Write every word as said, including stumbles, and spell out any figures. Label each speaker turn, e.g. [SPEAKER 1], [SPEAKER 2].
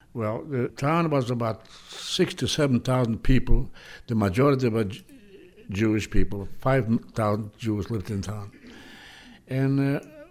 [SPEAKER 1] Well, the town was about six to seven thousand people. The majority were J- Jewish people. Five thousand Jews lived in town, and uh,